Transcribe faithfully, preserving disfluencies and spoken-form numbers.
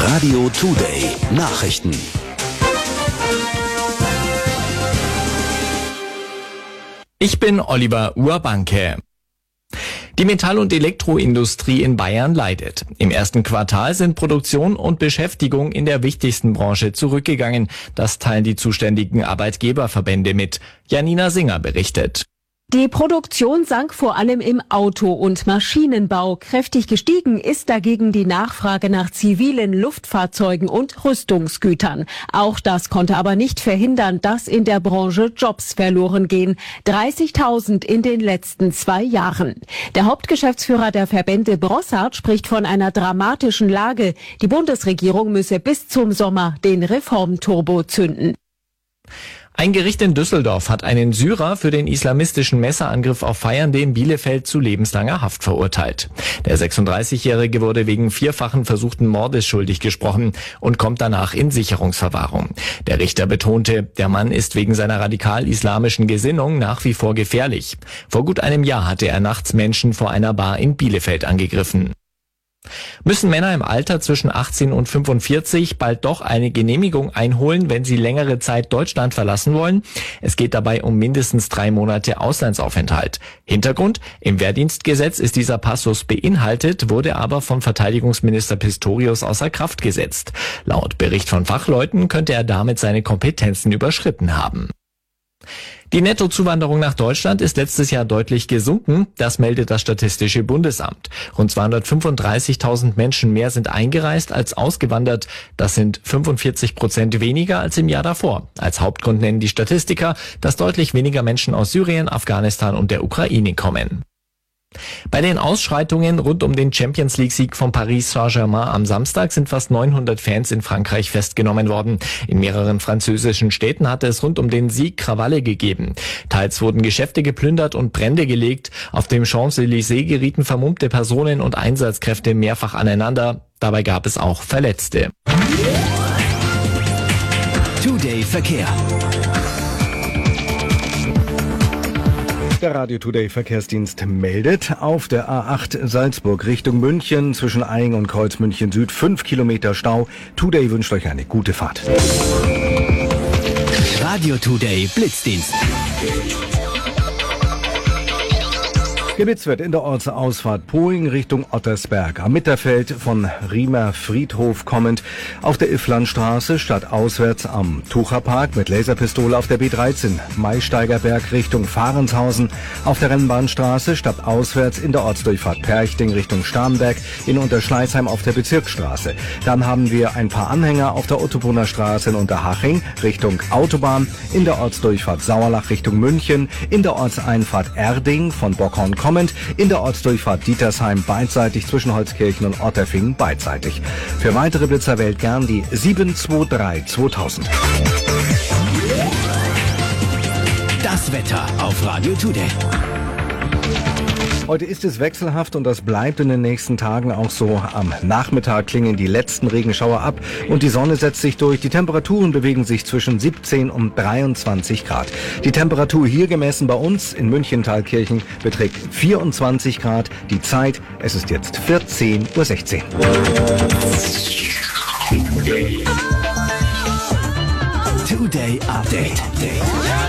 Radio Today Nachrichten. Ich bin Oliver Urbanke. Die Metall- und Elektroindustrie in Bayern leidet. Im ersten Quartal sind Produktion und Beschäftigung in der wichtigsten Branche zurückgegangen. Das teilen die zuständigen Arbeitgeberverbände mit. Janina Singer berichtet. Die Produktion sank vor allem im Auto- und Maschinenbau. Kräftig gestiegen ist dagegen die Nachfrage nach zivilen Luftfahrzeugen und Rüstungsgütern. Auch das konnte aber nicht verhindern, dass in der Branche Jobs verloren gehen. dreißigtausend in den letzten zwei Jahren. Der Hauptgeschäftsführer der Verbände Brossard spricht von einer dramatischen Lage. Die Bundesregierung müsse bis zum Sommer den Reformturbo zünden. Ein Gericht in Düsseldorf hat einen Syrer für den islamistischen Messerangriff auf Feiernde in Bielefeld zu lebenslanger Haft verurteilt. Der sechsunddreißigjährige wurde wegen vierfachen versuchten Mordes schuldig gesprochen und kommt danach in Sicherungsverwahrung. Der Richter betonte, der Mann ist wegen seiner radikal-islamischen Gesinnung nach wie vor gefährlich. Vor gut einem Jahr hatte er nachts Menschen vor einer Bar in Bielefeld angegriffen. Müssen Männer im Alter zwischen achtzehn und fünfundvierzig bald doch eine Genehmigung einholen, wenn sie längere Zeit Deutschland verlassen wollen? Es geht dabei um mindestens drei Monate Auslandsaufenthalt. Hintergrund: Im Wehrdienstgesetz ist dieser Passus beinhaltet, wurde aber von Verteidigungsminister Pistorius außer Kraft gesetzt. Laut Bericht von Fachleuten könnte er damit seine Kompetenzen überschritten haben. Die Nettozuwanderung nach Deutschland ist letztes Jahr deutlich gesunken, das meldet das Statistische Bundesamt. Rund zweihundertfünfunddreißigtausend Menschen mehr sind eingereist als ausgewandert. Das sind fünfundvierzig Prozent weniger als im Jahr davor. Als Hauptgrund nennen die Statistiker, dass deutlich weniger Menschen aus Syrien, Afghanistan und der Ukraine kommen. Bei den Ausschreitungen rund um den Champions-League-Sieg von Paris Saint-Germain am Samstag sind fast neunhundert Fans in Frankreich festgenommen worden. In mehreren französischen Städten hatte es rund um den Sieg Krawalle gegeben. Teils wurden Geschäfte geplündert und Brände gelegt. Auf dem Champs-Élysées gerieten vermummte Personen und Einsatzkräfte mehrfach aneinander. Dabei gab es auch Verletzte. Today Verkehr. Der Radio Today Verkehrsdienst meldet, auf der A acht Salzburg Richtung München zwischen Aing und Kreuz München Süd fünf Kilometer Stau. Today wünscht euch eine gute Fahrt. Radio Today Blitzdienst. Geblitzt wird in der Ortsausfahrt Poing Richtung Ottersberg. Am Mitterfeld von Riemer Friedhof kommend auf der Ifflandstraße statt auswärts am Tucherpark mit Laserpistole auf der B dreizehn. Maisteigerberg Richtung Fahrenshausen auf der Rennbahnstraße statt auswärts in der Ortsdurchfahrt Perchting Richtung Starnberg in Unterschleißheim auf der Bezirksstraße. Dann haben wir ein paar Anhänger auf der Ottobrunner Straße in Unterhaching Richtung Autobahn, in der Ortsdurchfahrt Sauerlach Richtung München, in der Ortseinfahrt Erding von Bockhorn kommend, in der Ortsdurchfahrt Dietersheim beidseitig zwischen Holzkirchen und Otterfingen beidseitig. Für weitere Blitzer wählt gern die sieben zwei drei zweitausend. Das Wetter auf Radio Today. Heute ist es wechselhaft und das bleibt in den nächsten Tagen auch so. Am Nachmittag klingen die letzten Regenschauer ab und die Sonne setzt sich durch. Die Temperaturen bewegen sich zwischen siebzehn und dreiundzwanzig Grad. Die Temperatur hier gemessen bei uns in München-Thalkirchen beträgt vierundzwanzig Grad. Die Zeit, es ist jetzt vierzehn Uhr sechzehn. Today Update.